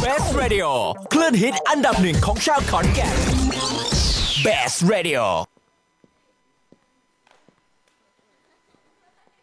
Best Radio คลื่นฮิตอันดับหนึ่งของชาวขอนแก่น Best Radio